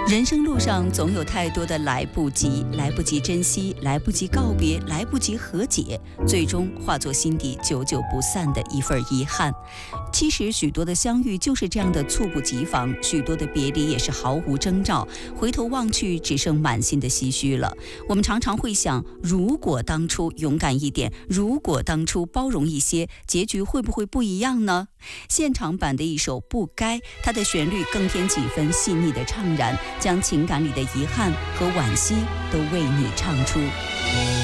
人生路上总有太多的来不及，来不及珍惜，来不及告别，来不及和解，最终化作心底久久不散的一份遗憾。其实许多的相遇就是这样的猝不及防，许多的别离也是毫无征兆，回头望去只剩满心的唏嘘了。我们常常会想，如果当初勇敢一点，如果当初包容一些，结局会不会不一样呢？现场版的一首《不该》，它的旋律更添几分细腻的怅然，将情感里的遗憾和惋惜都为你唱出。